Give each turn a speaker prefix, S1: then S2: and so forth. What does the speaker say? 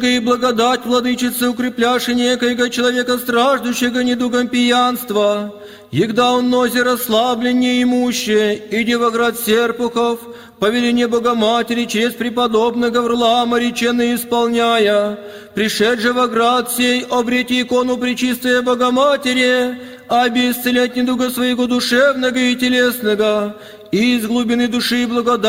S1: И благодать владычицы укрепляши некоего человека, страждущего недугом пьянства, егда он нозе расслаблен неимуще, иди во град Серпухов, по велению Богоматери, честь преподобного Варлаама речены исполняя, пришед же во град сей, обрети икону Пречистая Богоматери, аби исцелять недуга своего душевного и телесного, и из глубины души благодать